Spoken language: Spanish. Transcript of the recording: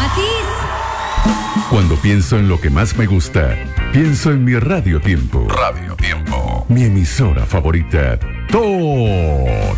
Cuando pienso en lo que más me gusta, pienso en mi Radio Tiempo. Radio Tiempo. Mi emisora favorita. Todo